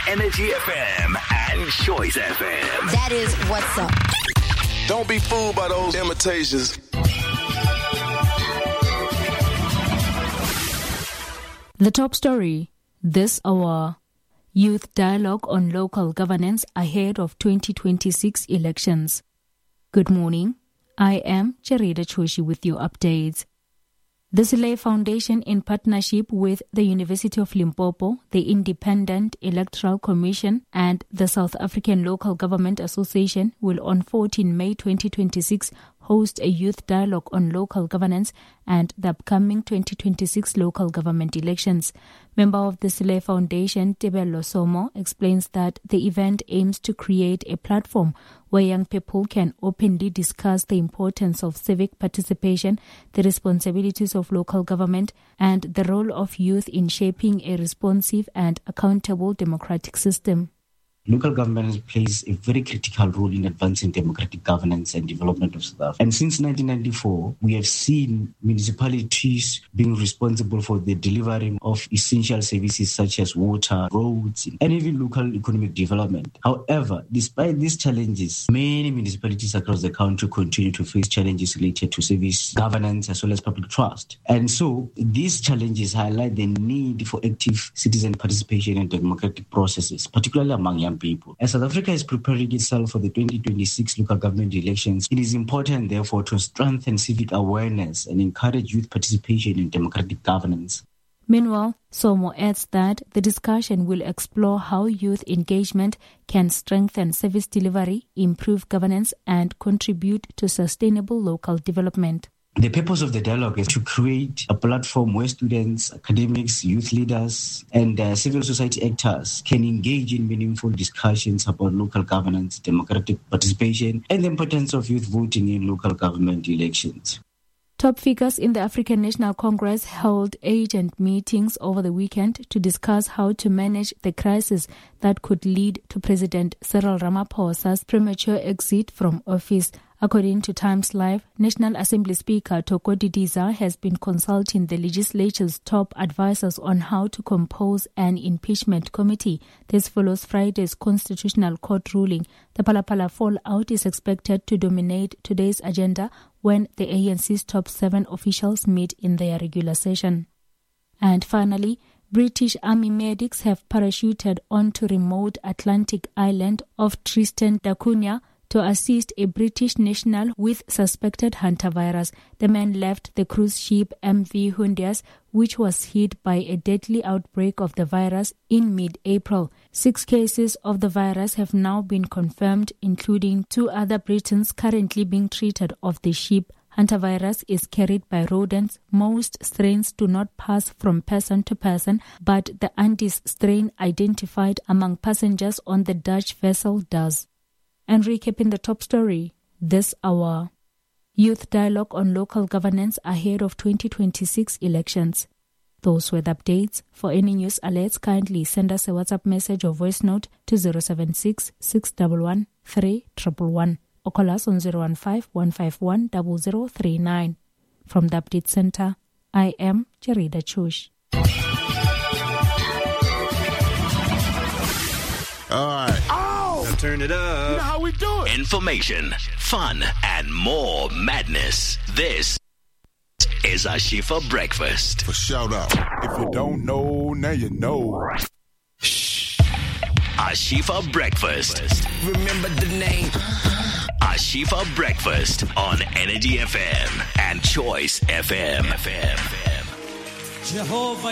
Energy FM and Choice FM. That is what's up. Don't be fooled by those imitations. The top story this hour. Youth dialogue on local governance ahead of 2026 elections. Good morning. I am Jarida Choshi with your updates. The Sile Foundation, in partnership with the University of Limpopo, the Independent Electoral Commission and the South African Local Government Association, will on 14 May 2026 host a youth dialogue on local governance and the upcoming 2026 local government elections. Member of the Sile Foundation, Tebello Somo, explains that the event aims to create a platform where young people can openly discuss the importance of civic participation, the responsibilities of local government, and the role of youth in shaping a responsive and accountable democratic system. Local government plays a very critical role in advancing democratic governance and development of South Africa. And since 1994, we have seen municipalities being responsible for the delivery of essential services such as water, roads, and even local economic development. However, despite these challenges, many municipalities across the country continue to face challenges related to service governance as well as public trust. And so these challenges highlight the need for active citizen participation in democratic processes, particularly among young people. As South Africa is preparing itself for the 2026 local government elections, it is important, therefore, to strengthen civic awareness and encourage youth participation in democratic governance. Meanwhile, Somo adds that the discussion will explore how youth engagement can strengthen service delivery, improve governance, and contribute to sustainable local development. The purpose of the dialogue is to create a platform where students, academics, youth leaders, and civil society actors can engage in meaningful discussions about local governance, democratic participation, and the importance of youth voting in local government elections. Top figures in the African National Congress held urgent meetings over the weekend to discuss how to manage the crisis that could lead to President Cyril Ramaphosa's premature exit from office. According to Times Live, National Assembly Speaker Thoko Didiza has been consulting the legislature's top advisors on how to compose an impeachment committee. This follows Friday's Constitutional Court ruling. The Phala-Phala fallout is expected to dominate today's agenda when the ANC's top 7 officials meet in their regular session. And finally, British Army medics have parachuted onto remote Atlantic island of Tristan da Cunha to assist a British national with suspected hantavirus. The men left the cruise ship MV Hondias, which was hit by a deadly outbreak of the virus in mid-April. 6 cases of the virus have now been confirmed, including 2 other Britons currently being treated off the ship. Hantavirus is carried by rodents. Most strains do not pass from person to person, but the Andes strain identified among passengers on the Dutch vessel does. And recapping the top story this hour. Youth dialogue on local governance ahead of 2026 elections. Those were the updates. For any news alerts, kindly send us a WhatsApp message or voice note to 076 611 3111 or call us on 015 151 0039. From the Update Center, I am Jarida Choshi. All right. Now turn it up. You know how we do it. Information, fun, and more madness. This is Ashifa Breakfast. For shout out. If you don't know, now you know. Shh. Ashifa Breakfast. Remember the name. Ashifa Breakfast on Energy FM and Choice FM. Jehovah